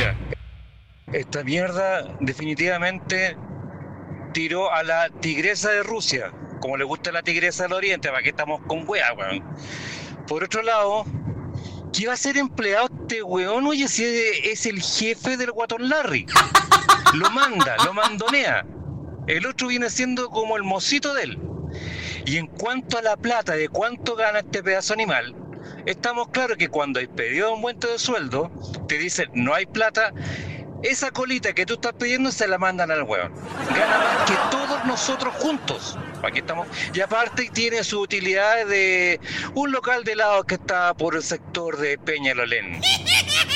Mira, esta mierda definitivamente tiró a la tigresa de Rusia, como le gusta la tigresa del Oriente, para que estamos con weá, weón. Por otro lado, ¿qué va a ser empleado este weón? Oye, si es el jefe del Guatón Larry. Lo manda, lo mandonea. El otro viene siendo como el mocito de él. Y en cuanto a la plata, de cuánto gana este pedazo animal, estamos claros que cuando hay pedido de aumento de sueldo, te dicen no hay plata, esa colita que tú estás pidiendo se la mandan al hueón. Gana más que todos nosotros juntos. Aquí estamos. Y aparte tiene su utilidad de un local de helado que está por el sector de Peñalolén.